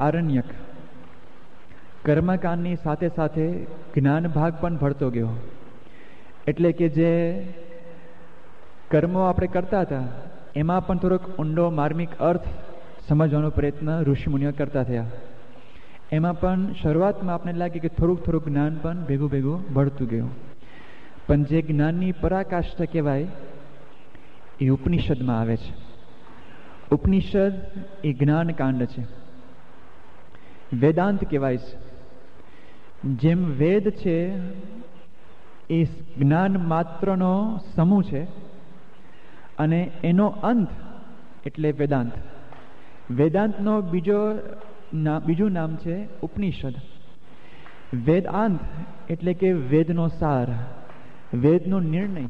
આરણ્યક કર્મકાંડની સાથે સાથે જ્ઞાન ભાગ પણ ભળતો ગયો. એટલે કે જે કર્મો આપણે કરતા હતા એમાં પણ થોડોક ઊંડો માર્મિક અર્થ સમજવાનો પ્રયત્ન ઋષિમુનિઓ કરતા થયા. એમાં પણ શરૂઆતમાં આપણે લાગે કે થોડુંક જ્ઞાન પણ ભેગું ભળતું ગયું. પણ જે જ્ઞાનની પરાકાષ્ઠા કહેવાય એ ઉપનિષદમાં આવે છે. ઉપનિષદ એ જ્ઞાન કાંડ છે, વેદાંત કહેવાય છે. જેમ વેદ છે એ જ્ઞાન માત્રનો સમૂહ છે અને એનો અંત એટલે વેદાંત. વેદાંતનો બીજું નામ છે ઉપનિષદ. વેદાંત એટલે કે વેદનો સાર, વેદનો નિર્ણય.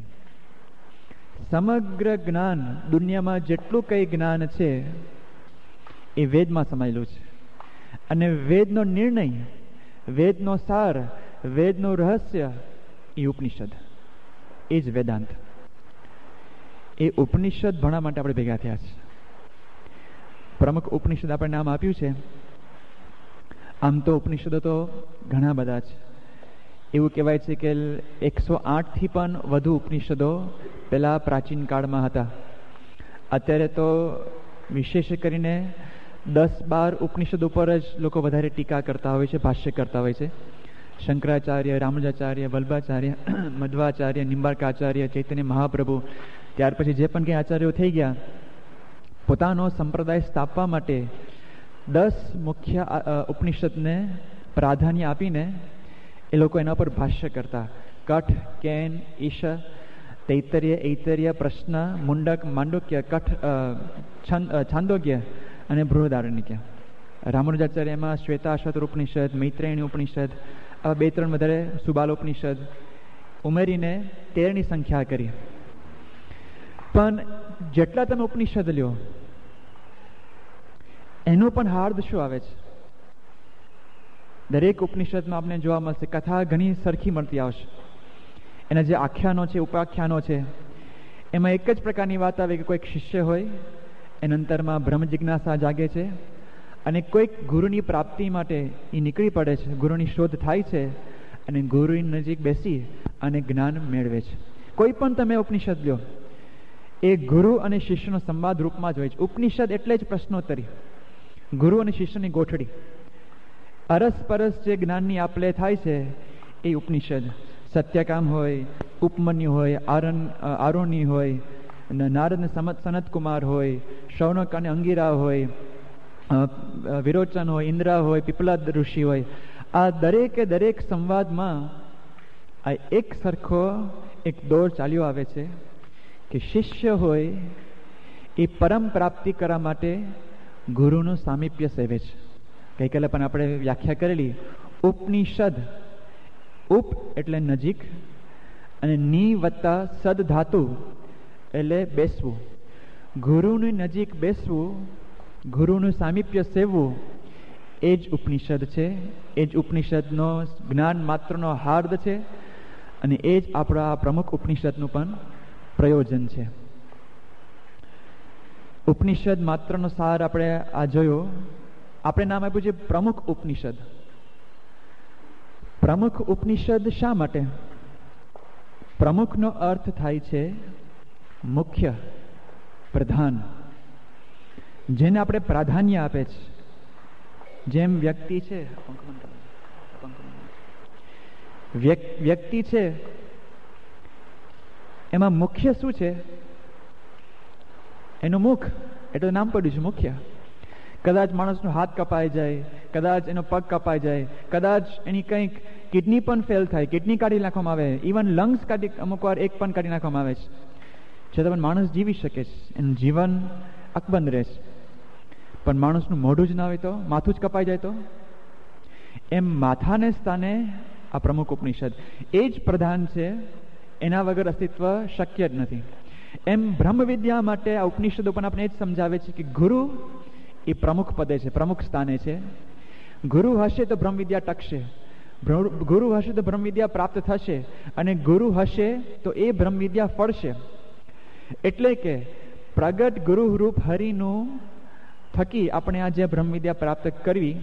સમગ્ર જ્ઞાન, દુનિયામાં જેટલું કંઈ જ્ઞાન છે એ વેદમાં સમાયેલું છે. અને વેદનો નિર્ણય, વેદનો સાર, વેદનું રહસ્ય એ ઉપનિષદ, એ જ વેદાંત. એ ઉપનિષદ ભણવા માટે આપણે ભેગા થયા છે. પ્રમુખ ઉપનિષદ આપણે નામ આપ્યું છે. આમ તો ઉપનિષદો તો ઘણા બધા છે. એવું કહેવાય છે કે 108થી પણ વધુ ઉપનિષદો પહેલાં પ્રાચીન કાળમાં હતા. અત્યારે તો વિશેષ કરીને 10-12 ઉપનિષદ ઉપર જ લોકો વધારે ટીકા કરતા હોય છે, ભાષ્ય કરતા હોય છે. શંકરાચાર્ય, રામાનુજાચાર્ય, વલ્ભાચાર્ય, મધ્વાચાર્ય, નિંબાર્કાચાર્ય, ચૈતન્ય મહાપ્રભુ, ત્યાર પછી જે પણ કંઈ આચાર્યો થઈ ગયા, પોતાનો સંપ્રદાય સ્થાપવા માટે 10 મુખ્ય ઉપનિષદને પ્રાધાન્ય આપીને એ લોકો એના પર ભાષ્ય કરતા. કઠ, કેન, ઈશ, તૈતરીય, ઐતરીય, પ્રશ્ન, મુંડક, માંડુક્ય, છાંદોગ્ય અને બૃહદારણ્યક. રામાનુજાચાર્યમાં શ્વેતાશ્વતર ઉપનિષદ, મૈત્રેયણી ઉપનિષદ, આ 2-3 વધારે સુબાલોપનિષદ ઉમેરીને 13ની સંખ્યા કરી. પણ જેટલા તમે ઉપનિષદ લ્યો એનું પણ હાર્દ શું આવે છે? દરેક ઉપનિષદમાં આપણે જોવા મળશે કથા ઘણી સરખી મળતી આવશે. એના જે આખ્યાનો છે, ઉપાખ્યાનો છે, એમાં એક જ પ્રકારની વાત આવે કે કોઈક શિષ્ય હોય, એના અંતરમાં બ્રહ્મ જિજ્ઞાસા જાગે છે અને કોઈક ગુરુની પ્રાપ્તિ માટે એ નીકળી પડે છે, ગુરુની શોધ થાય છે અને ગુરુની નજીક બેસી અને જ્ઞાન મેળવે છે. કોઈ પણ તમે ઉપનિષદ લ્યો એ ગુરુ અને શિષ્યનો સંવાદ રૂપમાં જ હોય છે. ઉપનિષદ એટલે જ પ્રશ્નોત્તરી, ગુરુ અને શિષ્યની ગોઠડી. અરસપરસ જે જ્ઞાનની આપલે થાય છે એ ઉપનિષદ. સત્યકામ હોય, ઉપમન્યુ હોય, આરોની હોય, નારદ ને સનતકુમાર હોય, શૌનક અને અંગીરા હોય, વિરોચન હોય, ઇન્દ્રા હોય, પીપલાદ ઋષિ હોય, આ દરેક સંવાદમાં આ એક સરખો એક દોર ચાલ્યો આવે છે કે શિષ્ય હોય એ પરમ પ્રાપ્તિ કરવા માટે ગુરુનું સામીપ્ય સેવે છે. ગઈકાલે પણ આપણે વ્યાખ્યા કરેલી ઉપનિષદ. ઉપ એટલે નજીક અને ની વત્તા સદ ધાતુ એટલે બેસવું. ગુરુની નજીક બેસવું, ગુરુનું સામીપ્ય સેવવું, એ જ ઉપનિષદ છે. એ જ ઉપનિષદનો જ્ઞાન માત્રનો હાર્દ છે અને એ જ આપણા પ્રમુખ ઉપનિષદનું પણ પ્રયોજન છે. ઉપનિષદ માત્રનો સાર આપણે આ જોયો. આપણે નામ આપ્યું છે પ્રમુખ ઉપનિષદ. પ્રમુખ ઉપનિષદ શા માટે? પ્રમુખનો અર્થ થાય છે મુખ્ય, પ્રધાન, જેને આપણે પ્રાધાન્ય આપે છે. જેમ વ્યક્તિ છે, વ્યક્તિ છે એમાં મુખ્ય શું છે? એનું મુખ, એટલે નામ પડ્યું છે મુખ્ય. કદાચ માણસનો હાથ કપાઈ જાય, કદાચ એનો પગ કપાઈ જાય, કદાચ એની કંઈક કિડની પણ ફેલ થાય, કિડની કાઢી નાખવામાં આવે, ઇવન લંગ્સ અમુક વાર એક પણ કાઢી નાખવામાં આવે છે, છતાં પણ માણસ જીવી શકે છે, એનું જીવન અકબંધ રહે છે. પણ માણસનું મોઢું જ ના હોય તો, માથું જ કપાઈ જાય તો, એમ માથાને સ્થાને આ પ્રમુખ ઉપનિષદ એ જ પ્રધાન છે. એના વગર અસ્તિત્વ શક્ય જ નથી. એમ બ્રહ્મ વિદ્યા માટે આ ઉપનિષદો પણ આપણે એ જ સમજાવે છે કે ગુરુ એ પ્રમુખ પદે છે, પ્રમુખ સ્થાને છે. ગુરુ હશે તો બ્રહ્મ વિદ્યા ટકશે, ગુરુ હશે તો બ્રહ્મ વિદ્યા પ્રાપ્ત થશે અને ગુરુ હશે તો એ બ્રહ્મ વિદ્યા ફળશે. એટલે કે પ્રગટ ગુરુ રૂપ હરિનું થકી આપણે આ જે બ્રહ્મ વિદ્યા પ્રાપ્ત કરવી